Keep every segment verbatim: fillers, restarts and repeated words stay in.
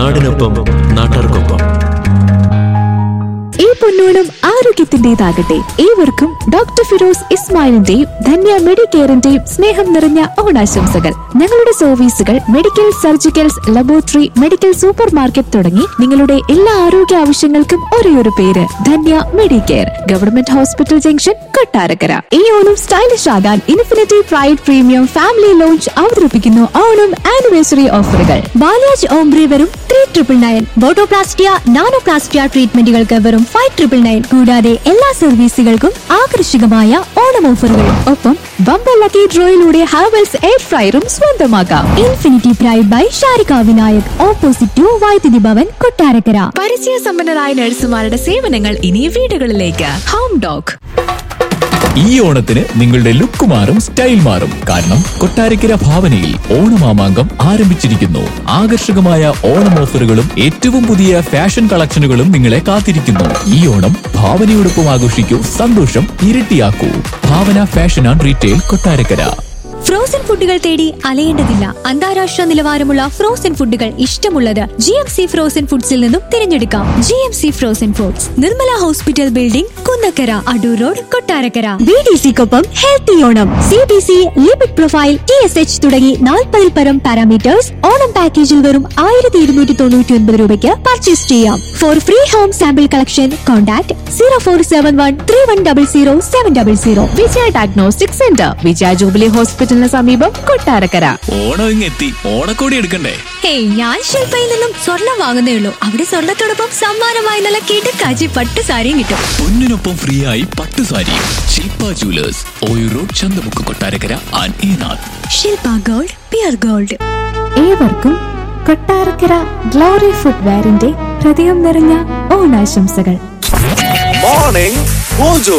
നാടിനൊപ്പം നാട്ടാർക്കൊപ്പം. ഈ പൊന്നോണം ആരോഗ്യത്തിന്റേതാകട്ടെ. ഏവർക്കും ഡോക്ടർ ഫിറോസ് ഇസ്മായിലിന്റെയും ധന്യ മെഡിക്കെയറിന്റെയും സ്നേഹം നിറഞ്ഞ ഓണാശംസകൾ. ഞങ്ങളുടെ സർവീസുകൾ medical, surgicals, laboratory, medical super market തുടങ്ങി നിങ്ങളുടെ എല്ലാ ആരോഗ്യ ആവശ്യങ്ങൾക്കും ഒരേയൊരു പേര് Dhanya Medicare, government hospital junction, Kottarakkara. ഈ ഓണം സ്റ്റൈലിഷ് ആകാൻ infinity pride premium family launch അവതരിപ്പിക്കുന്നു ഓണം ആനിവേഴ്സറി ഓഫറുകൾ. ബാലാജ് ഓംബ്രി വെറും three triple nine, botoplastia, nanoplastia ട്രീറ്റ്മെന്റുകൾക്ക് വെറും ഫൈവ് ട്രിപ്പിൾ നയൻ. കൂടാതെ എല്ലാ സർവീസുകൾക്കും ആകർഷകമായ ഓണം ഓഫറുകളും. ഒപ്പം ബമ്പർ ലക്കി ഡ്രോയിലൂടെ ഹാവൽസ് എയർ ഫ്രയറും സ്വന്തമാക്കാം. Infinity pride by Sharika Vinayak, opposite to വൈദ്യുതി ഭവൻ, കൊട്ടാരക്കര. പരിചയ സമ്പന്നരായ നഴ്സുമാരുടെ സേവനങ്ങൾ ഇനി വീടുകളിലേക്ക്. Home dog. ഈ ഓണത്തിന് നിങ്ങളുടെ ലുക്ക് മാറും, സ്റ്റൈൽ മാറും. കാരണം കൊട്ടാരക്കര ഭാവനയിൽ ഓണമാമാങ്കം ആരംഭിച്ചിരിക്കുന്നു. ആകർഷകമായ ഓണം ഓഫറുകളും ഏറ്റവും പുതിയ ഫാഷൻ കളക്ഷനുകളും നിങ്ങളെ കാത്തിരിക്കുന്നു. ഈ ഓണം ഭാവനയോടൊപ്പം ആഘോഷിക്കൂ, സന്തോഷം ഇരട്ടിയാക്കൂ. ഭാവന fashion and retail, Kottarakkara. Frozen ഫുഡുകൾ തേടി അലയേണ്ടതില്ല. അന്താരാഷ്ട്ര നിലവാരമുള്ള ഫ്രോസൺ ഫുഡുകൾ ഇഷ്ടമുള്ളത് ജി എം സി ഫ്രോസൺ ഫുഡ്സിൽ നിന്നും തിരഞ്ഞെടുക്കാം. G M C frozen foods, Nirmala hospital building, Kunnakkara, Adoor road, Kottarakkara. B D സിക്കൊപ്പം healthy Onam. C B C, lipid profile, T S H തുടങ്ങി നാൽപ്പതിൽ പരം പാരാമീറ്റേഴ്സ് ഓണം പാക്കേജിൽ വെറും ആയിരത്തി ഇരുന്നൂറ്റി തൊണ്ണൂറ്റി ഒൻപത് രൂപയ്ക്ക് പർച്ചേസ് ചെയ്യാം. Four free home sample collection contact zero four seven one three one double zero seven double zero. വിജയ ഡയഗ്നോസ്റ്റിക് സെന്റർ, വിജയ ജൂബിലി ഹോസ്പിറ്റലിന് സമീപം, കൊട്ടാരക്കര. ഓണം ഇങ്ങെത്തി, ഓണക്കോടി എടുക്കണ്ടേ? ഹേയ്, ഞാൻ ശില്പയിൽ നിന്നും സ്വർണം വാങ്ങുന്നേ ഉള്ളൂ. അവിടെ സ്വർണത്തോടൊപ്പം സമ്മാനമായി നല്ല കിടക്കാച്ചി പട്ടു സാരിയും കിട്ടും. പൊന്നിനൊപ്പം ഫ്രീ ആയി പട്ടുസാരി. ശില്പ jewellers, Oyoor road, Chanthamukku, Kottarakkara and Enath. Shilpa gold, peer gold. ഏവർക്കും കൊട്ടാരക്കര ഗ്ലോറി ഫുട്വെയറിന്റെ ഹൃദയം നിറഞ്ഞ ഓണാശംസകൾ. Morning mojo.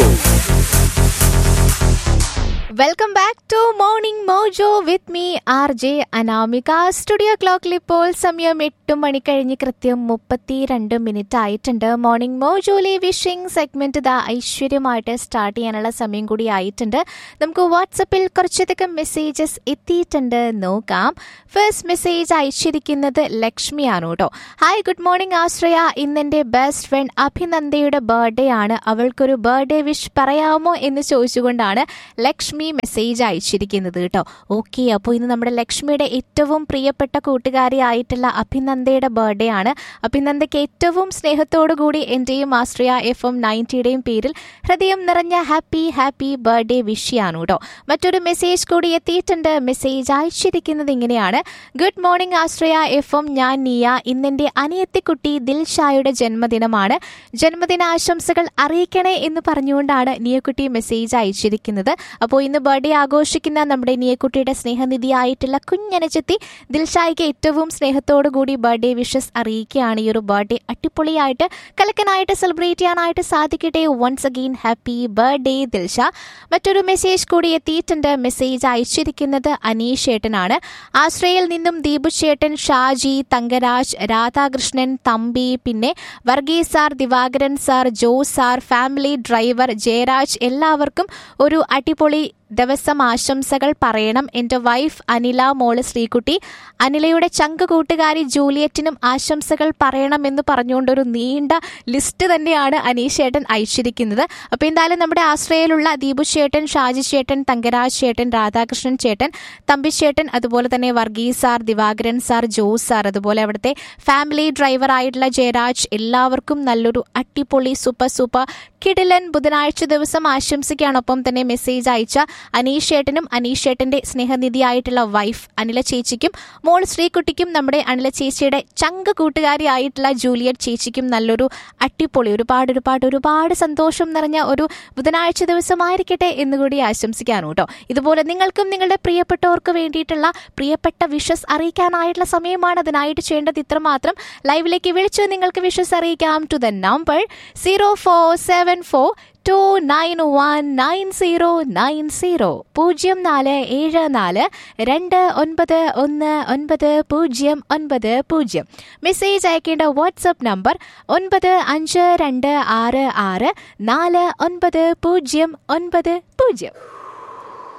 Welcome back to morning mojo with me R J Anamika. Studio ക്ലോക്കിൽ ഇപ്പോൾ സമയം എട്ട് മണി കഴിഞ്ഞ് കൃത്യം മുപ്പത്തി രണ്ട് മിനിറ്റ് ആയിട്ടുണ്ട്. മോർണിംഗ് മോജോയിലെ വിഷിംഗ് സെഗ്മെന്റ് ഇതാ ഐശ്വര്യമായിട്ട് സ്റ്റാർട്ട് ചെയ്യാനുള്ള സമയം കൂടി ആയിട്ടുണ്ട്. നമുക്ക് വാട്സപ്പിൽ കുറച്ചധികം മെസ്സേജസ് എത്തിയിട്ടുണ്ട്, നോക്കാം. ഫസ്റ്റ് മെസ്സേജ് അയച്ചിരിക്കുന്നത് ലക്ഷ്മിയാണ് കേട്ടോ. ഹായ്, ഗുഡ് മോർണിംഗ് ആശ്രയ. ഇന്നെൻ്റെ ബെസ്റ്റ് ഫ്രണ്ട് അഭിനന്ദയുടെ ബർത്ത്ഡേ ആണ്. അവൾക്കൊരു ബർത്ത്ഡേ വിഷ് പറയാമോ എന്ന് ചോദിച്ചുകൊണ്ടാണ് ലക്ഷ്മി മെസ്സേജ് അയച്ചിരിക്കുന്നത് കേട്ടോ. ഓക്കെ, അപ്പോൾ ഇന്ന് നമ്മുടെ ലക്ഷ്മിയുടെ ഏറ്റവും പ്രിയപ്പെട്ട കൂട്ടുകാരി ആയിട്ടുള്ള അഭിനന്ദയുടെ ബർത്ത്ഡേ ആണ്. അഭിനന്ദയ്ക്ക് ഏറ്റവും സ്നേഹത്തോടു കൂടി എൻ്റെയും ആശ്രയ എഫ് എം നയൻറ്റിയുടെയും പേരിൽ ഹൃദയം നിറഞ്ഞ ഹാപ്പി ഹാപ്പി ബർത്ത്ഡേ വിഷയാണ് കേട്ടോ. മറ്റൊരു മെസ്സേജ് കൂടി എത്തിയിട്ടുണ്ട്. മെസ്സേജ് അയച്ചിരിക്കുന്നത് ഇങ്ങനെയാണ്. ഗുഡ് മോർണിംഗ് ആശ്രയ എഫ് എം, ഞാൻ നിയ. ഇന്നെൻ്റെ അനിയത്തിക്കുട്ടി ദിൽഷായുടെ ജന്മദിനമാണ്. ജന്മദിനാശംസകൾ അറിയിക്കണേ എന്ന് പറഞ്ഞുകൊണ്ടാണ് നിയക്കുട്ടി മെസ്സേജ് അയച്ചിരിക്കുന്നത്. അപ്പോൾ ഇന്ന് ബർത്ത്ഡേ ആഘോഷിക്കുന്ന നമ്മുടെ നിയക്കുട്ടിയുടെ സ്നേഹനിധിയായിട്ടുള്ള കുഞ്ഞനച്ചെത്തി ദിൽഷായ്ക്ക് ഏറ്റവും സ്നേഹത്തോടു കൂടി ബർത്ത്ഡേ വിഷസ് അറിയിക്കുകയാണ്. ഈ ഒരു ബർത്ത്ഡേ അടിപൊളിയായിട്ട് കലക്കനായിട്ട് സെലിബ്രേറ്റ് ചെയ്യാനായിട്ട് സാധിക്കട്ടെ. Once again happy birthday Dilsha. മറ്റൊരു മെസ്സേജ് കൂടി എത്തിയിട്ടുണ്ട്. മെസ്സേജ് അയച്ചിരിക്കുന്നത് അനീഷ് ചേട്ടനാണ്. ആശ്രയിൽ നിന്നും ദീപു ചേട്ടൻ, ഷാജി, തങ്കരാജ്, രാധാകൃഷ്ണൻ, തമ്പി, പിന്നെ Varghese sir, Divakaran sir, Jose sir, family driver Jayaraj, എല്ലാവർക്കും ഒരു അടിപൊളി ദിവസം ആശംസകൾ പറയണം. എൻ്റെ വൈഫ് അനില, മോള് ശ്രീകുട്ടി, അനിലയുടെ ചങ്ക് കൂട്ടുകാരി ജൂലിയറ്റിനും ആശംസകൾ പറയണം എന്ന് പറഞ്ഞുകൊണ്ടൊരു നീണ്ട ലിസ്റ്റ് തന്നെയാണ് അനീഷ് ചേട്ടൻ അയച്ചിരിക്കുന്നത്. അപ്പോൾ എന്തായാലും നമ്മുടെ ആശ്രയയിലുള്ള ദീപു ചേട്ടൻ, ഷാജി ചേട്ടൻ, തങ്കരാജ് ചേട്ടൻ, രാധാകൃഷ്ണൻ ചേട്ടൻ, തമ്പി ചേട്ടൻ, അതുപോലെ തന്നെ Varghese sir, Divakaran sir, Jose sir, അതുപോലെ അവിടുത്തെ ഫാമിലി ഡ്രൈവർ ആയിട്ടുള്ള ജയരാജ്, എല്ലാവർക്കും നല്ലൊരു അടിപൊളി സൂപ്പർ സൂപ്പർ കിടിലൻ ബുധനാഴ്ച ദിവസം ആശംസിക്കുകയാണ്. ഒപ്പം തന്നെ മെസ്സേജ് അയച്ച അനീഷ് ചേട്ടനും അനീഷ് ചേട്ടൻ്റെ സ്നേഹനിധിയായിട്ടുള്ള വൈഫ് അനില ചേച്ചിക്കും, മോൾ ശ്രീകുട്ടിക്കും, നമ്മുടെ അനില ചേച്ചിയുടെ ചങ്ക് കൂട്ടുകാരി ആയിട്ടുള്ള ജൂലിയറ്റ് ചേച്ചിക്കും നല്ലൊരു അടിപൊളി ഒരുപാട് ഒരുപാട് ഒരുപാട് സന്തോഷം നിറഞ്ഞ ഒരു ബുധനാഴ്ച ദിവസമായിരിക്കട്ടെ എന്നുകൂടി ആശംസിക്കാനും കേട്ടോ. ഇതുപോലെ നിങ്ങൾക്കും നിങ്ങളുടെ പ്രിയപ്പെട്ടവർക്ക് വേണ്ടിയിട്ടുള്ള പ്രിയപ്പെട്ട വിഷസ് അറിയിക്കാനായിട്ടുള്ള സമയമാണ്. അതിനായിട്ട് ചെയ്യേണ്ടത് ഇത്രമാത്രം. ലൈവിലേക്ക് വിളിച്ചു നിങ്ങൾക്ക് വിഷസ് അറിയിക്കാം to the number zero four seven four to nine one nine zero nine zero പൂജ്യം നാല് ഏഴ് നാല് രണ്ട് ഒൻപത് ഒന്ന് ഒൻപത് പൂജ്യം ഒൻപത് പൂജ്യം. മെസ്സേജ് അയക്കേണ്ട വാട്സപ്പ് നമ്പർ ഒൻപത് അഞ്ച് രണ്ട് ആറ് ആറ് നാല് ഒൻപത് പൂജ്യം ഒൻപത് പൂജ്യം.